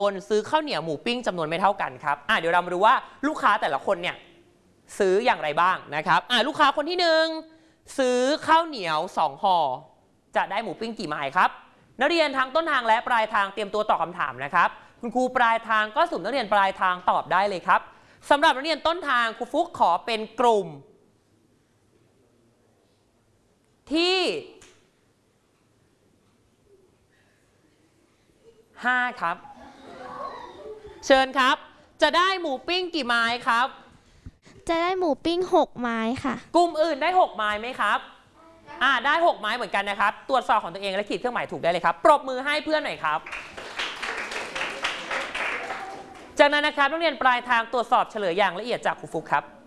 คนซื้อข้าวเหนียวหมูปิ้งจำนวนไม่เท่ากันครับเดี๋ยวเรามาดูว่าลูกค้าแต่ละคนเนี่ยซื้ออย่างไรบ้างนะครับลูกค้าคนที่1ซื้อข้าวเหนียว2ห่อจะได้หมูปิ้งกี่ไม้ครับนักเรียนทั้งต้นทางและปลายทางเตรียมตัวตอบคำถามนะครับคุณครูปลายทางก็สุ่มนักเรียนปลายทางตอบได้เลยครับสำหรับนักเรียนต้นทางครูฟุกขอเป็นกลุ่มที่5ครับเชิญครับจะได้หมูปิ้งกี่ไม้ครับจะได้หมูปิ้ง6ไม้ค่ะกลุ่มอื่นได้6ไม้ไหมครับได้6ไม้เหมือนกันนะครับตรวจสอบของตัวเองและขีดเครื่องหมายถูกได้เลยครับปรบมือให้เพื่อนหน่อยครับจากนั้นนะครับนักเรียนปลายทางตรวจสอบเฉลยอย่างละเอียดจากครูฟุกครับ